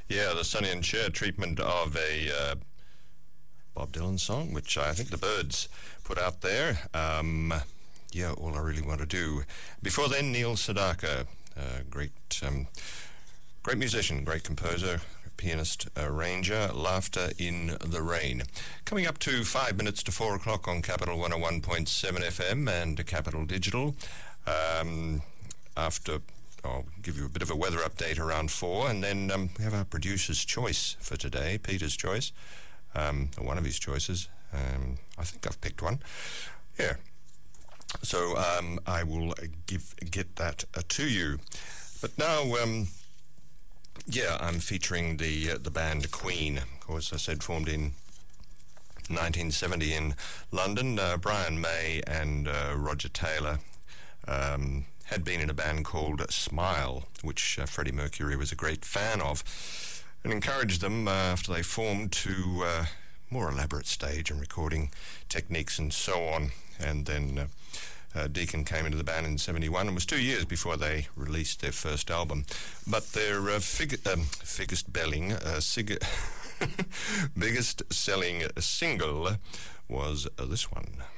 Yeah, the Sonny and Cher treatment of a Bob Dylan song, which I think the Byrds put out there. Yeah, All I Really Want to Do. Before then, Neil Sedaka, great musician, great composer, pianist, arranger, Laughter in the Rain. Coming up to 5 minutes to 4 o'clock on Capital 101.7 FM and Capital Digital. After, I'll give you a bit of a weather update around 4, and then we have our producer's choice for today, Peter's choice, or one of his choices. I think I've picked one. Yeah. So I will get that to you. But now, I'm featuring the band Queen. Of course, I said formed in 1970 in London. Brian May and Roger Taylor had been in a band called Smile, which Freddie Mercury was a great fan of, and encouraged them after they formed to more elaborate stage and recording techniques and so on. And then Deacon came into the band in 71, and it was 2 years before they released their first album. But their biggest selling single was this one.